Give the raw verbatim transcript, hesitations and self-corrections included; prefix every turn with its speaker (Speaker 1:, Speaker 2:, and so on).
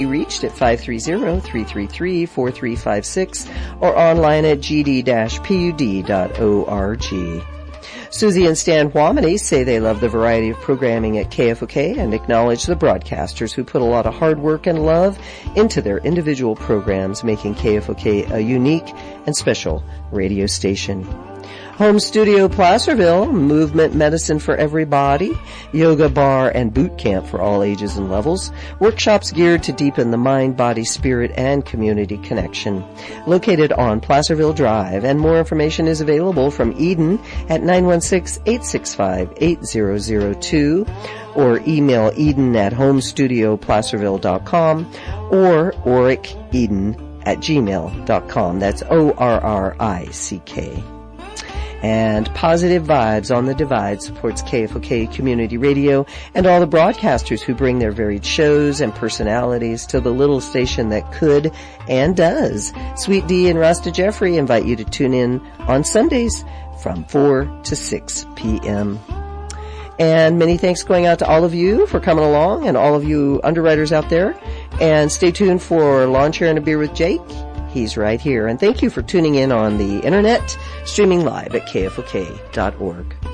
Speaker 1: reached at five three zero, three three three, four three five six or online at g d dash p u d dot org. Susie and Stan Wamini say they love the variety of programming at K F O K and acknowledge the broadcasters who put a lot of hard work and love into their individual programs, making K F O K a unique and special radio station. Home Studio Placerville, movement medicine for everybody, yoga bar and boot camp for all ages and levels, workshops geared to deepen the mind, body, spirit, and community connection. Located on Placerville Drive, and more information is available from Eden at nine one six, eight six five, eight zero zero two or email eden at homestudio placerville dot com or orrickeden at gmail dot com. That's O R R I C K. And Positive Vibes on the Divide supports K F O K Community Radio and all the broadcasters who bring their varied shows and personalities to the little station that could and does. Sweet D and Rasta Jeffrey invite you to tune in on Sundays from four to six p.m. And many thanks going out to all of you for coming along and all of you underwriters out there. And stay tuned for Lawn Chair and a Beer with Jake. He's right here. And thank you for tuning in on the internet, streaming live at K F O K dot org.